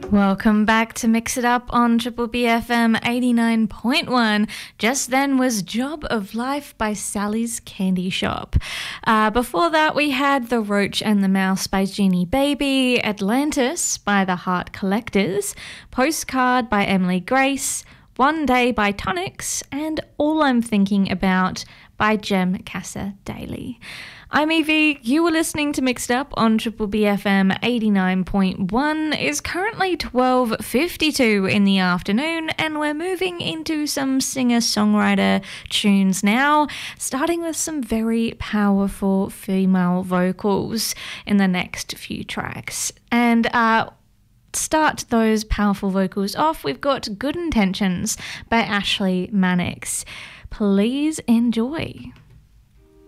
Welcome back to Mix It Up on Triple BFM 89.1. Just then was Job of Life by Sally's Candy Shop. Before that, we had The Roach and the Mouse by Jeannie Baby, Atlantis by The Heart Collectors, Postcard by Emily Grace, One Day by Tonics, and All I'm Thinking About by Jem Casa Daly. I'm Evie. You were listening to Mixed Up on Triple BFM 89.1. It's currently 12:52 in the afternoon, and we're moving into some singer-songwriter tunes now, starting with some very powerful female vocals in the next few tracks. And start those powerful vocals off, we've got Good Intentions by Ashley Mannix. Please enjoy.